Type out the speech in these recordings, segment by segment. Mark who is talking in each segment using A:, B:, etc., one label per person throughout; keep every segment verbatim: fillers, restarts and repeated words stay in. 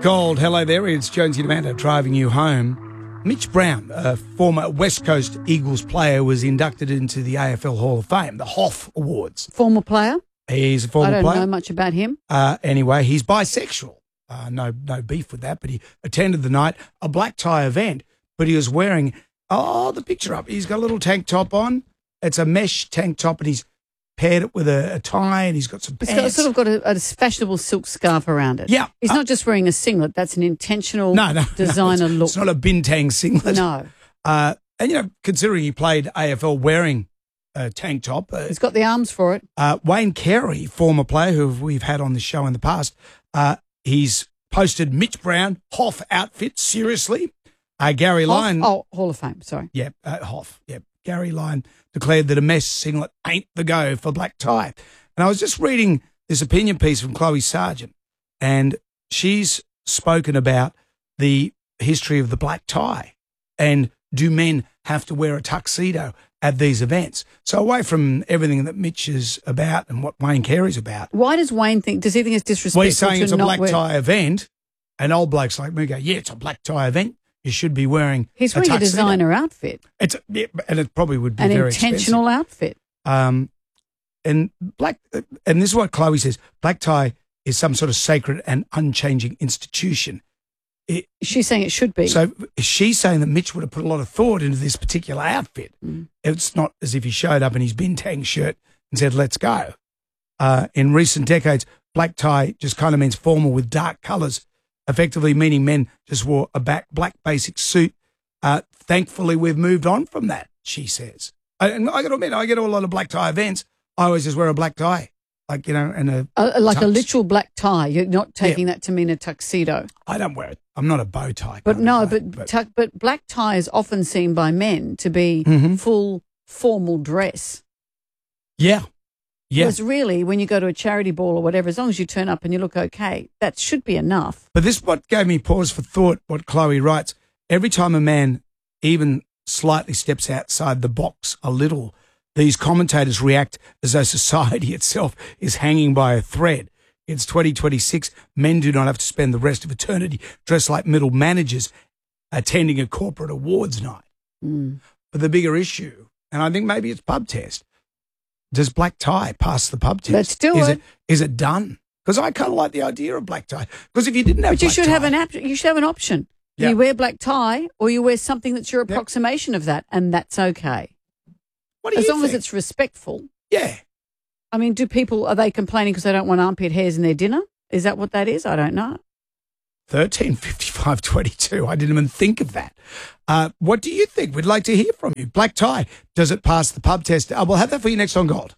A: Gold, hello there. It's Jonesy and Amanda driving you home. Mitch Brown, a former West Coast Eagles player, was inducted into the A F L Hall of Fame, the Hoff Awards.
B: Former player?
A: He's a former player.
B: I don't
A: player.
B: know much about him.
A: Uh, anyway, he's bisexual. Uh, no, no beef with that, but he attended the night, a black tie event, but he was wearing, oh, the picture up. He's got a little tank top on. It's a mesh tank top, and he's paired it with a, a tie, and he's got some pants.
B: He's got, sort of got a, a fashionable silk scarf around it.
A: Yeah.
B: He's
A: uh,
B: not just wearing a singlet. That's an intentional
A: no, no,
B: designer
A: no, it's,
B: look.
A: It's not a bintang singlet.
B: No.
A: Uh, and, you know, considering he played A F L wearing a tank top. Uh,
B: He's got the arms for it.
A: Uh, Wayne Carey, former player who we've had on the show in the past, uh, he's posted Mitch Brown, Hoff outfit, seriously. Uh, Gary
B: Hoff?
A: Lyon.
B: Oh, Hall of Fame, sorry.
A: Yeah, uh, Hoff. Yeah, Gary Lyon declared that a mesh singlet ain't the go for black tie. And I was just reading this opinion piece from Chloe Sargent, and she's spoken about the history of the black tie and do men have to wear a tuxedo at these events. So away from everything that Mitch is about and what Wayne Carey's about.
B: Why does Wayne think, does he think it's disrespectful
A: Well, he's saying
B: to
A: it's a
B: not
A: black
B: wear...
A: tie event, and old blokes like me go, yeah, it's a black tie event. You should be wearing
B: He's
A: a
B: wearing a,
A: tuxedo.
B: designer outfit.
A: It's yeah, and it probably would be
B: An
A: very
B: intentional
A: expensive.
B: outfit.
A: Um, and black, and this is what Chloe says: black tie is some sort of sacred and unchanging institution. It,
B: She's saying it should be.
A: so she's saying that Mitch would have put a lot of thought into this particular outfit.
B: Mm.
A: It's not as if he showed up in his bintang shirt and said, "Let's go." Uh, in recent decades, black tie just kind of means formal with dark colours, effectively meaning men just wore a back, black basic suit. Uh, thankfully, we've moved on from that, she says. I, and I got to admit, I get to a lot of black tie events. I always just wear a black tie, like, you know, and a
B: Uh, like a
A: tux.
B: literal black tie. You're not taking that to mean a tuxedo.
A: I don't wear it. I'm not a bow tie.
B: But
A: kind
B: no,
A: of guy,
B: but tu- but black tie is often seen by men to be
A: Mhm.
B: full formal dress.
A: yeah, yeah.
B: Whereas really, when you go to a charity ball or whatever, as long as you turn up and you look okay, that should be enough.
A: But this is what gave me pause for thought, what Chloe writes. Every time a man even slightly steps outside the box a little, these commentators react as though society itself is hanging by a thread. It's twenty twenty-six. Men do not have to spend the rest of eternity dressed like middle managers attending a corporate awards night.
B: Mm.
A: But the bigger issue, and I think maybe it's pub test, does black tie pass the pub test?
B: Let's do
A: is
B: it.
A: it. Is it done? Because I kind of like the idea of black tie. Because if you didn't have
B: But you
A: black
B: should
A: tie,
B: have an app. You should have an option.
A: Yeah.
B: You wear black tie, or you wear something that's your approximation of that, and that's okay.
A: what do
B: As
A: you
B: long as
A: think?
B: it's respectful.
A: Yeah.
B: I mean, do people, are they complaining because they don't want armpit hairs in their dinner? Is that what that is? I don't know.
A: thirteen fifty-five twenty-two. I didn't even think of that. Uh, what do you think? We'd like to hear from you. Black tie, does it pass the pub test? Uh, we'll have that for you next on Gold.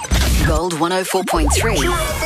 C: Gold one oh four point three.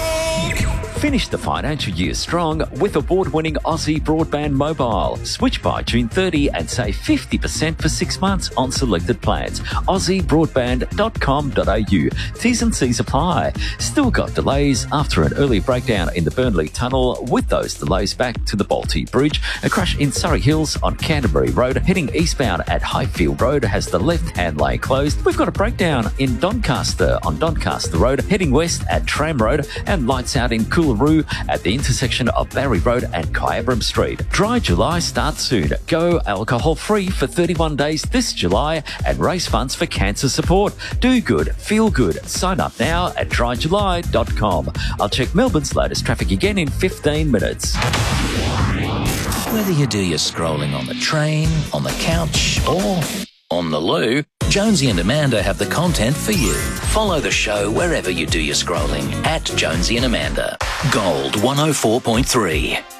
D: Finish the financial year strong with award-winning Aussie Broadband Mobile. Switch by June thirtieth and save fifty percent for six months on selected plans. aussie broadband dot com dot a u. T's and C's apply. Still got delays after an early breakdown in the Burnley Tunnel, with those delays back to the Balti Bridge. A crash in Surrey Hills on Canterbury Road, heading eastbound at Highfield Road, has the left-hand lane closed. We've got a breakdown in Doncaster on Doncaster Road, heading west at Tram Road, and lights out in Coolaroo at the intersection of Barry Road and Kyabram Street. Dry July starts soon. Go alcohol-free for thirty-one days this July and raise funds for cancer support. Do good, feel good. Sign up now at dry july dot com. I'll check Melbourne's latest traffic again in fifteen minutes.
E: Whether you do your scrolling on the train, on the couch, or on the loo, Jonesy and Amanda have the content for you. Follow the show wherever you do your scrolling at Jonesy and Amanda. Gold one oh four point three.